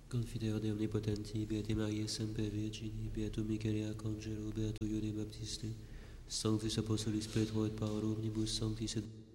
Confidere de omnipotenti, Beate Maria Semper Virgini, Beatum Michael Arcangelo, Beato Ione Baptiste, Sanctus Apostolis Petro et Paolo, omnibus sanctis et